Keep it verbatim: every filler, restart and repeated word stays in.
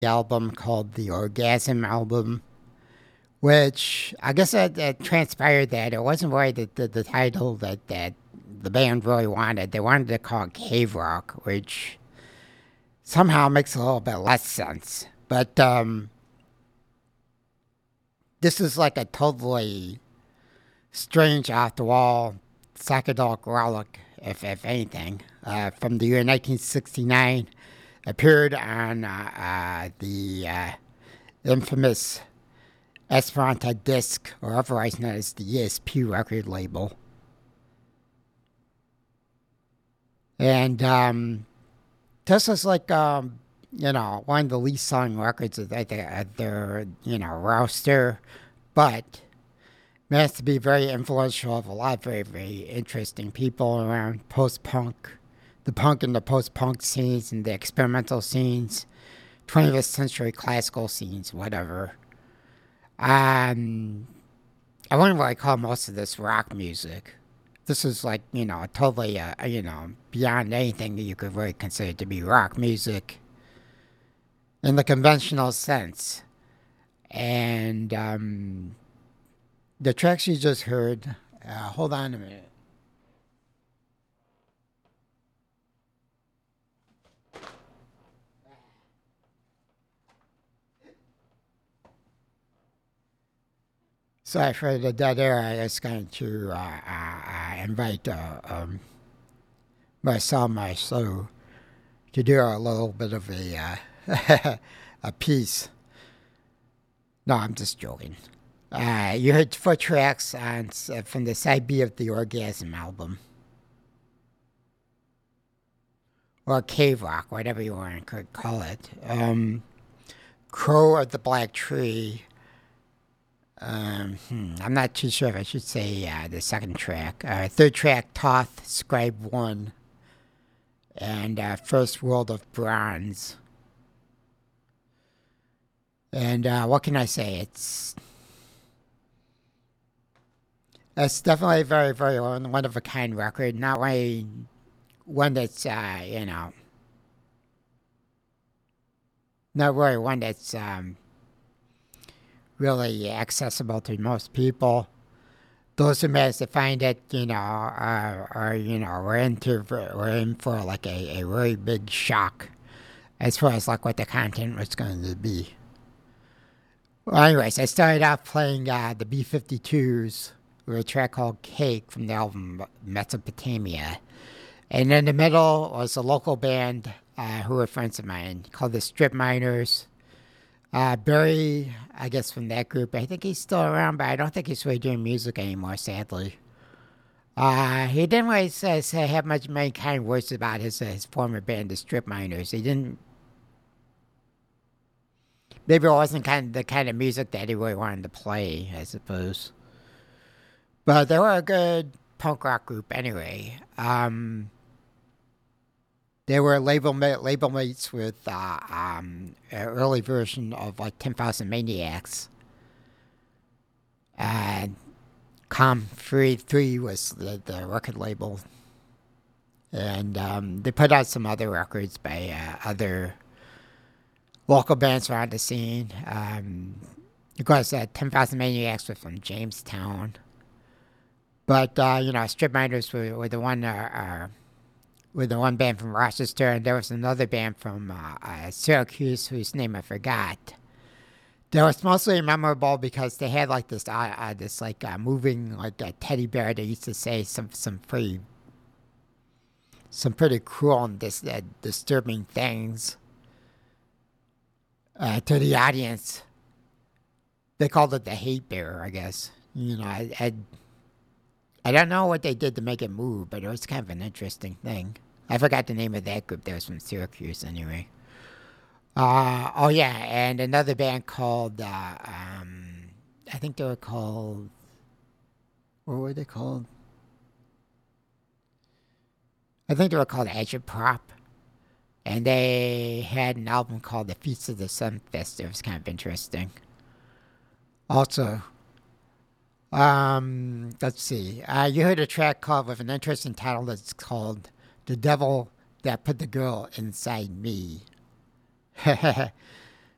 album called the Orgasm album, which I guess it, it transpired that it wasn't really the, the, the title that, that the band really wanted. They wanted to call it Cave Rock, which somehow makes a little bit less sense. But um, this is like a totally strange, off the wall psychedelic relic, if, if anything, uh, from the year nineteen sixty-nine. Appeared on uh, uh, the uh, infamous Esperanto disc, or otherwise known as the E S P record label. And um, this is like, um, you know, one of the least selling records of their, their, you know, roster, but managed to be very influential of a lot of very, very interesting people around post-punk, the punk and the post-punk scenes and the experimental scenes, twentieth century classical scenes, whatever. Um, I wouldn't really call most of this rock music. This is like, you know, totally, uh, you know, beyond anything that you could really consider to be rock music in the conventional sense. And um, the tracks you just heard, uh, hold on a minute. Sorry for the dead air. I was going to uh, uh, invite uh, um, Marcel Marceau to do a little bit of a uh, a piece. No, I'm just joking. Uh, you heard four tracks on uh, from the side B of the Orgasm album, or Cave Rock, whatever you want to call it. Um, Crow of the Black Tree. Um, hmm, I'm not too sure if I should say uh, the second track. Uh, third track, Toth, Scribe one, and uh, First World of Bronze. And uh, what can I say? It's it's definitely a very, very one of a kind record. Not only one that's uh, you know, not really one that's um, really accessible to most people. Those who manage to find it, you know, are, are you know, we're into we're in for like a, a really big shock as far as like what the content was going to be. Well, anyways, I started off playing uh, the B fifty-twos with a track called Cake from the album Mesopotamia. And in the middle was a local band uh, who were friends of mine called the Strip Miners. Uh, Barry, I guess from that group, I think he's still around, but I don't think he's really doing music anymore, sadly. Uh, he didn't really say, say, have much many kind words about his, uh, his former band, the Strip Miners. He didn't. Maybe it wasn't kind of the kind of music that he really wanted to play, I suppose. But they were a good punk rock group anyway. Um, they were label label mates with uh, um, an early version of like ten thousand Maniacs. And Com three three was the, the record label. And um, they put out some other records by uh, other local bands around the scene. Um, of course, uh, ten thousand Maniacs were from Jamestown. But, uh, you know, Strip Miners were, were the one uh, uh, were the one band from Rochester, and there was another band from uh, uh, Syracuse whose name I forgot. They was mostly memorable because they had like this, uh, uh, this like uh, moving like a teddy bear. They used to say some some pretty, some pretty cruel and dis- uh, disturbing things uh, to the audience. They called it the hate bear, I guess. You know, I, I I don't know what they did to make it move, but it was kind of an interesting thing. I forgot the name of that group. That was from Syracuse, anyway. Uh, oh yeah, and another band called uh, um, I think they were called. What were they called? I think they were called Agitprop, and they had an album called The Feast of the Sunfest. It was kind of interesting. Also, um, let's see. Uh, you heard a track called with an interesting title that's called "The Devil That Put the Girl Inside Me."